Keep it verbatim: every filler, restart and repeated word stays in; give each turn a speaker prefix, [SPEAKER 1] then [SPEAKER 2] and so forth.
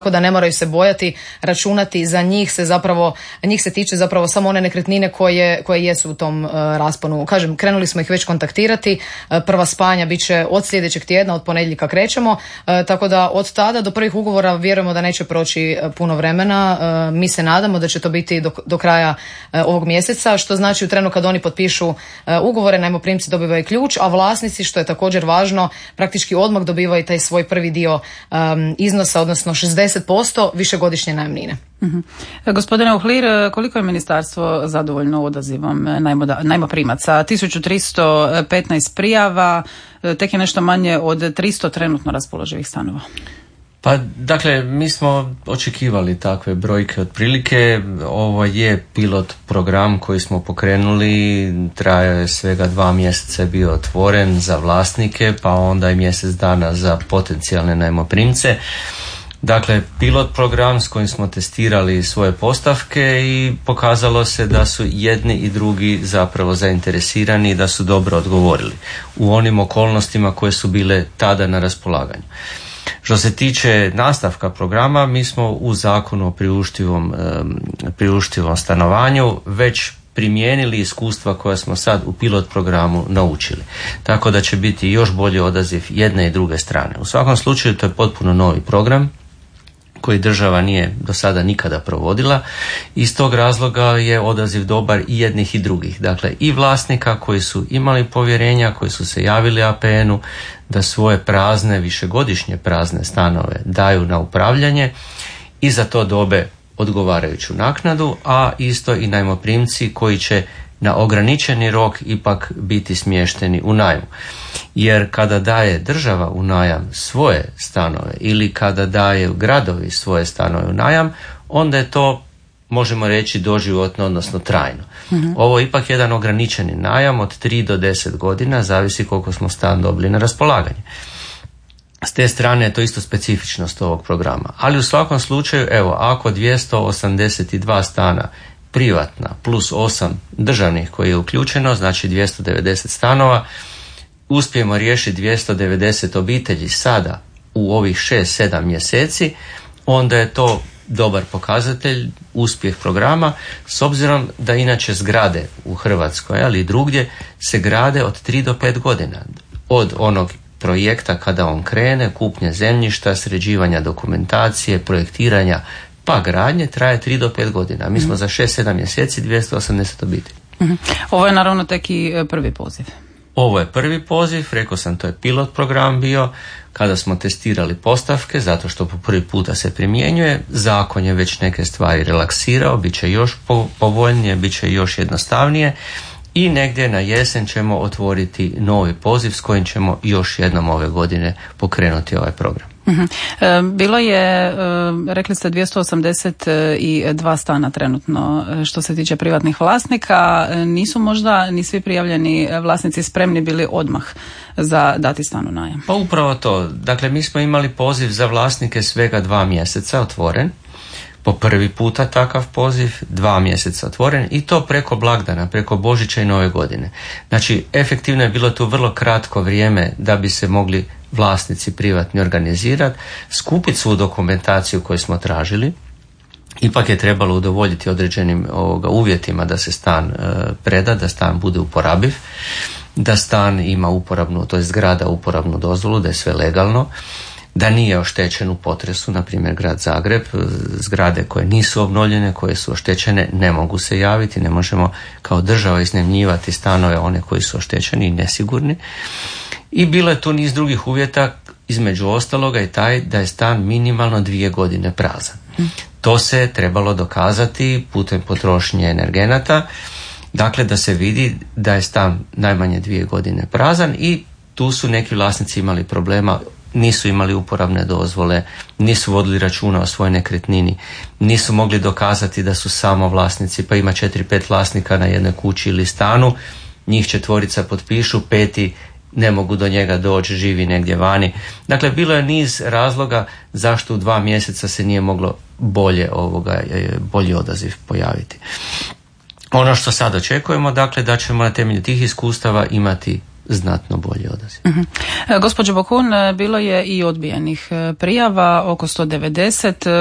[SPEAKER 1] da ne moraju se bojati računati, za njih se zapravo, njih se tiče zapravo samo one nekretnine koje, koje jesu u tom uh, rasponu. Kažem, krenuli smo ih već kontaktirati, uh, prva spajanja bit će od sljedećeg tjedna, od ponedjeljka krećemo, uh, tako da od tada do prvih ugovora vjerujemo da neće proći uh, puno vremena. Uh, mi se nadamo da će to biti do, do kraja uh, ovog mjeseca, što znači u trenu kad oni potpišu uh, ugovore, najmoprimci dobivaju ključ, a vlasnici, što je također važno, praktički odmah dobivaju taj svoj prvi dio um, iznosa, odnosno šezdeset posto višegodišnje najamnine.
[SPEAKER 2] Uh-huh. Gospodine Uhlir, koliko je ministarstvo zadovoljno odazivom najmoprimaca? tisuću tristo petnaest prijava, tek je nešto manje od tristo trenutno raspoloživih stanova.
[SPEAKER 3] Pa dakle, mi smo očekivali takve brojke otprilike. Ovo je pilot program koji smo pokrenuli, trajao je svega dva mjeseca, je bio otvoren za vlasnike, pa onda i mjesec dana za potencijalne najmoprimce. Dakle, pilot program s kojim smo testirali svoje postavke i pokazalo se da su jedni i drugi zapravo zainteresirani i da su dobro odgovorili u onim okolnostima koje su bile tada na raspolaganju. Što se tiče nastavka programa, mi smo u zakonu o priuštivom, priuštivom stanovanju već primijenili iskustva koja smo sad u pilot programu naučili. Tako da će biti još bolji odaziv jedne i druge strane. U svakom slučaju to je potpuno novi program koji država nije do sada nikada provodila. Iz tog razloga je odaziv dobar i jednih i drugih. Dakle, i vlasnika koji su imali povjerenja, koji su se javili A P N-u da svoje prazne, višegodišnje prazne stanove daju na upravljanje i za to dobe odgovarajuću naknadu, a isto i najmoprimci koji će na ograničeni rok ipak biti smješteni u najmu. Jer kada daje država u najam svoje stanove ili kada daje gradovi svoje stanove u najam, onda je to, možemo reći, doživotno, odnosno trajno. Mm-hmm. Ovo je ipak jedan ograničeni najam od tri do deset godina, zavisi koliko smo stan dobili na raspolaganje. S te strane je to isto specifičnost ovog programa. Ali u svakom slučaju, evo, ako dvjesto osamdeset dva stana privatna plus osam državnih koji je uključeno, znači dvjesto devedeset stanova, uspijemo riješiti dvjesto devedeset obitelji sada u ovih šest sedam mjeseci, onda je to dobar pokazatelj, uspjeh programa, s obzirom da inače zgrade u Hrvatskoj, ali i drugdje, se grade od tri do pet godina. Od onog projekta kada on krene, kupnje zemljišta, sređivanja dokumentacije, projektiranja, pa gradnje traje tri do pet godina. Mi smo za šest sedam mjeseci dvjesto osamdeset obitelji.
[SPEAKER 2] Mm-hmm. Ovo je naravno tek i prvi poziv.
[SPEAKER 3] Ovo je prvi poziv, rekao sam, to je pilot program bio, kada smo testirali postavke, zato što po prvi puta se primjenjuje. Zakon je već neke stvari relaksirao, bit će još povoljnije, bit će još jednostavnije i negdje na jesen ćemo otvoriti novi poziv s kojim ćemo još jednom ove godine pokrenuti ovaj program.
[SPEAKER 2] Bilo je, rekli ste, dvjesto osamdeset dva stana trenutno što se tiče privatnih vlasnika. Nisu možda ni svi prijavljeni vlasnici spremni bili odmah za dati stan u najam?
[SPEAKER 3] Pa upravo to. Dakle, mi smo imali poziv za vlasnike svega dva mjeseca otvoren. Po prvi puta takav poziv, dva mjeseca otvoren i to preko blagdana, preko Božića i Nove godine. Znači, efektivno je bilo tu vrlo kratko vrijeme da bi se mogli vlasnici privatni organizirati, skupiti svu dokumentaciju koju smo tražili. Ipak je trebalo udovoljiti određenim ovoga, uvjetima da se stan e, preda, da stan bude uporabiv, da stan ima uporabnu, to je zgrada uporabnu dozvolu, da je sve legalno, da nije oštećen u potresu, na primjer grad Zagreb, zgrade koje nisu obnovljene, koje su oštećene, ne mogu se javiti, ne možemo kao država iznajmljivati stanove one koji su oštećeni i nesigurni. I bilo je tu niz drugih uvjeta, između ostaloga i taj da je stan minimalno dvije godine prazan. To se trebalo dokazati putem potrošnje energenata, dakle da se vidi da je stan najmanje dvije godine prazan i tu su neki vlasnici imali problema, nisu imali uporabne dozvole, nisu vodili računa o svojoj nekretnini, nisu mogli dokazati da su samo vlasnici, pa ima četiri pet vlasnika na jednoj kući ili stanu, njih četvorica potpišu, peti ne mogu do njega doći, živi negdje vani. Dakle, bilo je niz razloga zašto u dva mjeseca se nije moglo bolje ovoga, bolji odaziv pojaviti. Ono što sad očekujemo, dakle, da ćemo na temelju tih iskustava imati znatno bolji odaziv.
[SPEAKER 2] Uh-huh. Gospođo Bokun, bilo je i odbijenih prijava, oko sto devedeset.